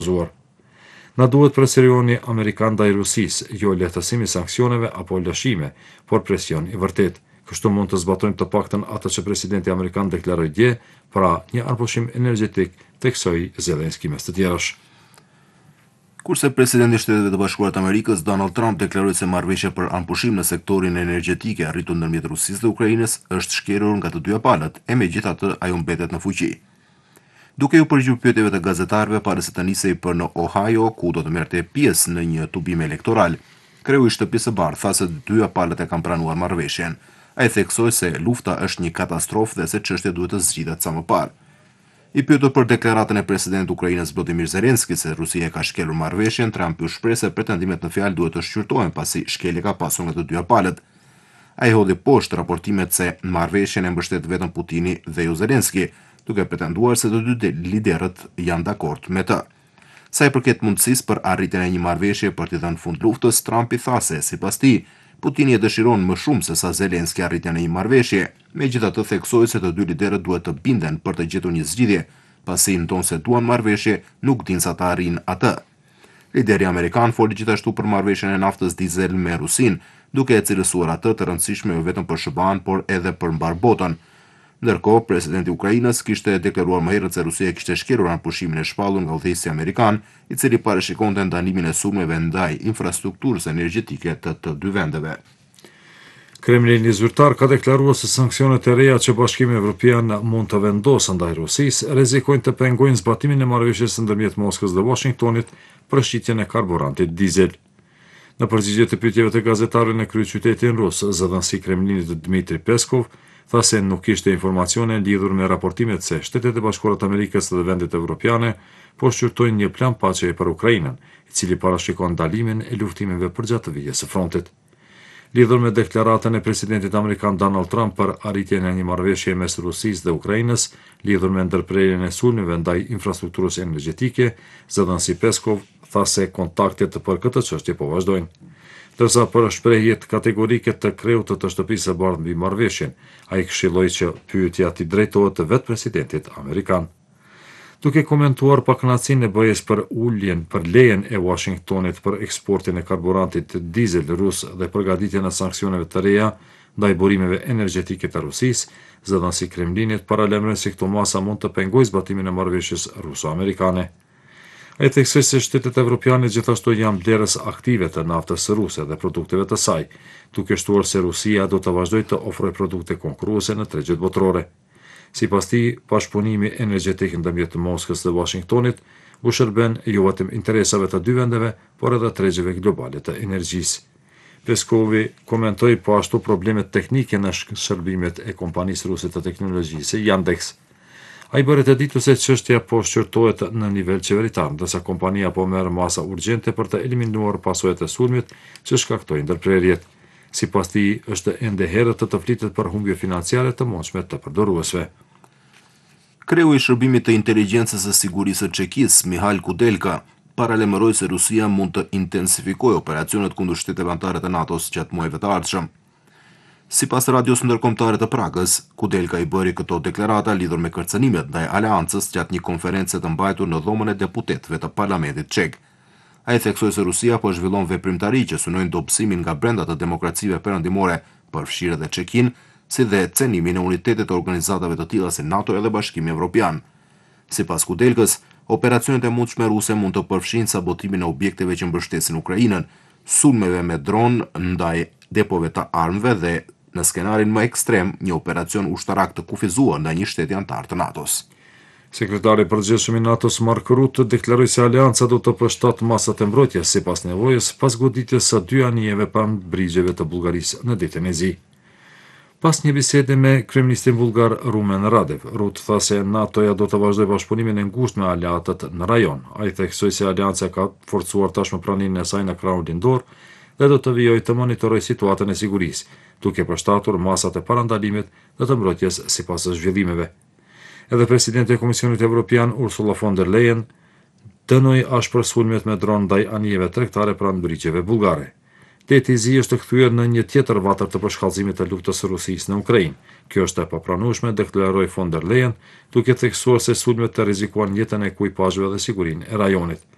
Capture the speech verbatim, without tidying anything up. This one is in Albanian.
zuar. Na duhet presirioni Amerikan ndaj Rusisë, jo lehtësimi sanksioneve apo lëshime, por presion i vërtet. Kështu mund të zbatojmë të paktën atë që presidenti amerikan deklaroi dje, pra një anëpushim energjetik, theksoi Zelenski mes të tjerësh. Kurse presidenti i Shteteve të Bashkuara të Amerikës Donald Trump deklaroi se marrëveshja për anëpushim në sektorin energjetik e arritur ndërmjet Rusisë dhe Ukrainës është shkelur nga të dyja palët, e megjithatë ajo mbetet në fuqi. Duke u përgjigjuar pyetjeve të gazetarëve para se të nisej për në Ohio, ku do të merrte pjesë në një tubim elektoral, kreu i Shtëpisë së Bardhë tha se të dyja palët e kanë pranuar marrëveshjen. Ai theksoi se lufta është një katastrofë dhe se çështja duhet të zgjidhet sa më parë. I pyetur për deklaratën e presidentit të Ukrainës Volodymyr Zelenski se Rusia ka shkelur marrëveshjen, Trump u shpreh se pretendimet në fjalë duhet të shqyrtohen pasi shkelja ka pasur nga të dyja palët. Ai hodhi poshtë raportimet se marrëveshjen e mbështet vetëm Putini dhe jo Zelenski, duke pretenduar se të dy liderët janë dakord me të. Sa i përket mundësisë për arritjen e një marrëveshje për të dhënë fund luftës, Trump i tha se sipas tij, Putini e dëshiron më shumë se sa Zelenski arritjen e një marrëveshje, megjithatë theksoi se të dy liderët duhet të binden për të gjetur një zgjidhje, pasi ndonë se duan marrëveshje, nuk dinë sa ta arrijnë atë. Lideri amerikan foli gjithashtu për marrëveshjen e naftës dizel me Rusinë, duke e cilësuar atë të rëndësishme jo vetëm për SHBA-n, por edhe për mbar botën. Ndërkohë, presidenti i Ukrainës kishte deklaruar më herët se Rusia kishte shkelur anëpushimin e shpallur nga udhëheqësi amerikan, i cili parashikonte ndalimin e sulmeve ndaj infrastrukturës energjetike të të dy vendeve. Kremlini zyrtar ka deklaruar se sanksionet e reja që Bashkimi Evropian mund të vendosë ndaj Rusisë rrezikojnë të pengojnë zbatimin e marrëveshjes ndërmjet Moskës dhe Washingtonit për shitjen e karburantit dizel. Në përgjigje të pyetjeve të gazetarëve në kryeqytetin rus, zëdhënësi i Kremlinit Dmitri Peskov tha se nuk kishte informacione lidhur me raportimet se Shtetet e Bashkuara të Amerikës dhe vendet evropiane po shqyrtojnë një plan paqeje për Ukrainën, i cili parashikon ndalimin e luftimeve përgjatë të vijës së frontit. Lidhur me deklaratën e presidentit amerikan Donald Trump për arritjen e një marrëveshje mes Rusisë dhe Ukrainës, lidhur me ndërprerjen e sulmeve ndaj infrastrukturës energjetike, zëdhënësi Peskov tha se kontaktet për këtë çështje po vazhdojnë. Ndërsa për shprehjet kategorike të kreut të Shtëpisë së Bardhë mbi marrëveshjen, ai këshilloi që pyetja t'i drejtohet të vetë presidentit amerikan. Duke komentuar pakënaqësinë e B E S për uljen për lejen e Washingtonit për eksportin e karburantit dizel rus dhe përgatitjen e sanksioneve të reja ndaj burimeve energjetike të Rusisë, zëdhënësi i Kremlinit paralajmëron se këto masa mund të pengojë zbatimin e marrëveshjes ruso-amerikane. Ai theksoi se shtetet evropiane gjithashtu janë blerës aktive të naftës ruse dhe produkteve të saj, duke shtuar se Rusia do të vazhdojë të ofrojë produkte konkurruese në tregjet botërore. Sipas tij, bashkëpunimi energjetik ndërmjet Moskës dhe Washingtonit u shërben jo vetëm interesave të dy vendeve, por edhe tregjeve globale të energjisë. Peskovi komentoi po ashtu problemet teknike në shërbimet e kompanisë ruse të teknologjisë Yandex. Ai bëri të ditur se çështja po shqyrtohet në nivel qeveritar, ndërsa kompania po merr masa urgjente për të eliminuar pasojat e sulmit që shkaktoi ndërprerjet. Sipas tij, është ende herët të të flitet për humbje financiare të mundshme të përdoruesve. Kreu i shërbimit të inteligjencës së sigurisë së Çekisë, Mihajl Kudelka, paralajmëroi se Rusia mund të intensifikojë operacionet kundër shteteve anëtare të NATO-s gjatë muajve të ardhshëm. Sipas radios ndërkombëtare të Pragës, Kudelka i bëri këto deklarata lidhur me kërcënimet ndaj aleancës gjatë një konference të mbajtur në dhomën e deputetëve të Parlamentit Çek. Ai theksoi se Rusia po zhvillon veprimtari që synojnë dobësimin nga brenda të demokracive perëndimore, përfshirë edhe Çekin, si dhe cenimin e unitetit të organizatave të tilla si NATO edhe Bashkimi Evropian. Sipas Kudelkës, operacionet e mundshme ruse mund të përfshinë sabotimin e objekteve që mbështesin Ukrainën, sulmeve me dron ndaj depove të armëve dhe në skenarin më ekstrem, një operacion ushtarak të kufizuar ndaj një shteti antar të NATO-s. Sekretari i përgjithshëm i NATO-s Mark Rutte deklaroi se aleanca do të përshtatë masat e mbrojtjes sipas nevojës pas goditjes së dy anijeve pranë brigjeve të Bullgarisë në ditën e zi. Pas një bisede me kryeministin bullgar Rumen Radev, Rutte tha se NATO-ja do të vazhdojë bashkëpunimin e ngushtë me aleatët në rajon. Ai theksoi se aleanca ka forcuar tashmë pranimin e saj në krahun lindor dhe do të vijojë të monitorojë situatën e sigurisë, duke përshtatur masat e parandalimit dhe të mbrojtjes sipas zhvillimeve. Edhe presidenti e Komisionit Evropian Ursula von der Leyen dënoi ashpër sulmet me dron ndaj anijeve tregtare pranë brigjeve bullgare. Deti i zi është kthyer në një tjetër vatër të përshkallëzimit të luftës së Rusisë në Ukrainë. Kjo është e papranueshme, deklaroi von der Leyen, duke theksuar se sulmet të rrezikuan jetën e ekipazheve dhe sigurinë e rajonit.